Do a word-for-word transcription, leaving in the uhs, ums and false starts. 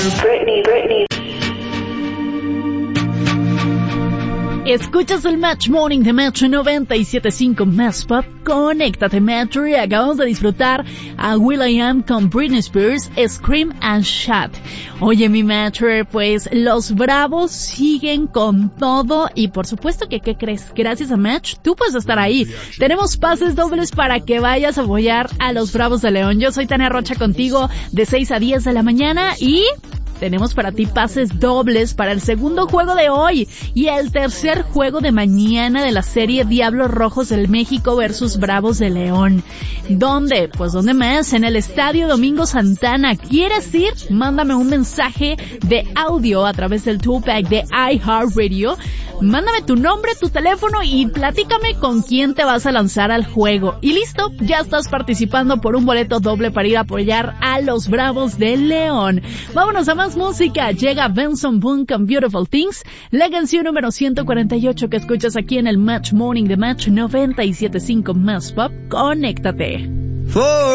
Britney, Britney. Escuchas el Match Morning de Metro noventa y siete punto cinco Más Pop. Conéctate, Metro, y acabamos de disfrutar a will.i.am con Britney Spears, Scream and Shout. Oye, mi Metro, pues los Bravos siguen con todo y por supuesto que, ¿qué crees? Gracias a Match, tú puedes estar ahí. Tenemos pases dobles para que vayas a apoyar a los Bravos de León. Yo soy Tania Rocha contigo de seis a diez de la mañana y tenemos para ti pases dobles para el segundo juego de hoy y el tercer juego de mañana de la serie Diablos Rojos del México versus Bravos de León. ¿Dónde? Pues ¿dónde más? En el Estadio Domingo Santana. ¿Quieres ir? Mándame un mensaje de audio a través del two-pack de iHeartRadio. Mándame tu nombre, tu teléfono y platícame con quién te vas a lanzar al juego. Y listo, ya estás participando por un boleto doble para ir a apoyar a los Bravos de León. Vámonos a más música. Llega Benson Boone con Beautiful Things, la canción número ciento cuarenta y ocho que escuchas aquí en el Match Morning de Match noventa y siete punto cinco Más Pop. Conéctate. For